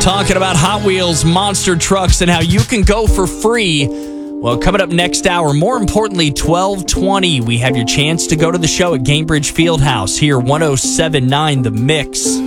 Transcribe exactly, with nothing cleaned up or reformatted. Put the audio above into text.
talking about Hot Wheels monster trucks and how you can go for free. Well, coming up next hour, more importantly, twelve twenty, we have your chance to go to the show at Gainbridge Fieldhouse here, one oh seven point nine The Mix.